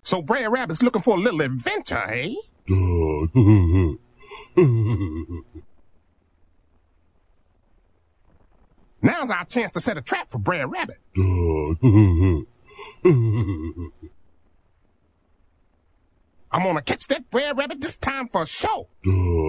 So Brer Rabbit's looking for a little adventure, eh? Now's our chance to set a trap for Brer Rabbit. I'm gonna catch that Brer Rabbit this time for sure.